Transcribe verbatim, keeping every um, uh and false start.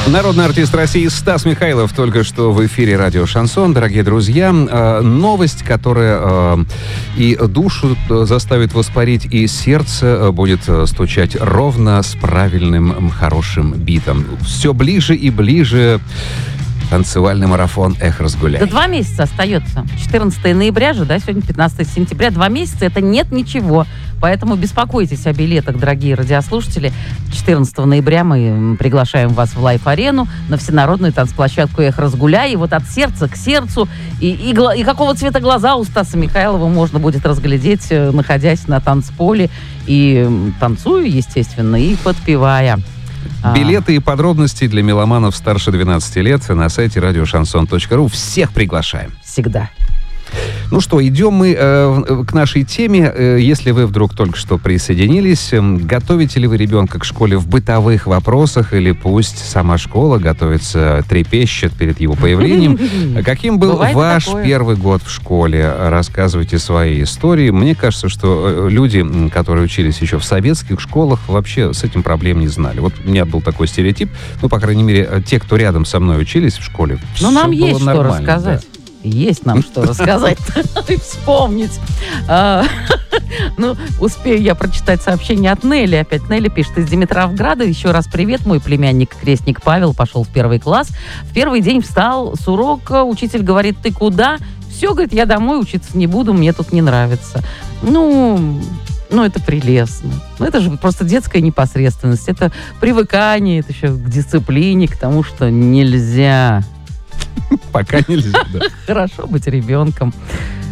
Народный артист России Стас Михайлов только что в эфире радио «Шансон». Дорогие друзья, э, новость, которая э, и душу заставит воспарить, и сердце будет стучать ровно с правильным, хорошим битом. Все ближе и ближе танцевальный марафон «Эх, разгуляй». Да два месяца остается. четырнадцатого ноября же, да, сегодня пятнадцатого сентября. Два месяца — это нет ничего. Поэтому беспокойтесь о билетах, дорогие радиослушатели. четырнадцатого ноября мы приглашаем вас в Лайф-арену на всенародную танцплощадку «Эх, разгуляй». И вот от сердца к сердцу. И, и, и какого цвета глаза у Стаса Михайлова можно будет разглядеть, находясь на танцполе. И танцуя, естественно, и подпевая. Билеты и подробности для меломанов старше двенадцати лет на сайте радио шансон точка ру. Всех приглашаем. Всегда. Ну что, идем мы э, к нашей теме. Э, если вы вдруг только что присоединились, э, готовите ли вы ребенка к школе в бытовых вопросах, или пусть сама школа готовится, трепещет перед его появлением? Каким был Бывает ваш такое. первый год в школе? Рассказывайте свои истории. Мне кажется, что люди, которые учились еще в советских школах, вообще с этим проблем не знали. Вот у меня был такой стереотип. Ну, по крайней мере, те, кто рядом со мной учились в школе, Ну, нам всё было есть что нормально, рассказать. да. Есть нам что рассказать и вспомнить. А, Ну, успею я прочитать сообщение от Нелли. Опять Нелли пишет из Димитровграда. Еще раз привет. Мой племянник, крестник Павел, пошел в первый класс. В первый день встал с урока. Учитель говорит: ты куда? Все, говорит, я домой учиться не буду, мне тут не нравится. Ну... Ну, это прелестно. Ну, это же просто детская непосредственность. Это привыкание, это еще к дисциплине, к тому, что нельзя... Пока нельзя, да. Хорошо быть ребенком.